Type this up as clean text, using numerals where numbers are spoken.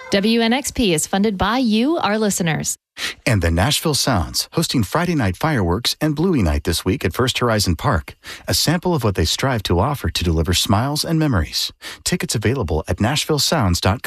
WNXP is funded by you, our listeners. And the Nashville Sounds, hosting Friday night fireworks and Bluey Night this week at First Horizon Park. A sample of what they strive to offer to deliver smiles and memories. Tickets available at nashvillesounds.com.